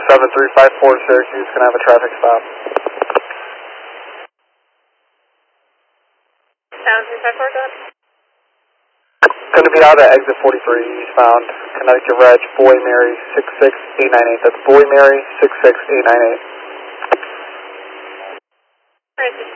7354 Syracuse, can I have a traffic stop? 7354, go ahead. Going to be out at exit 43 eastbound, Connecticut Reg, Boy Mary 66898. That's Boy Mary 66898. Alright,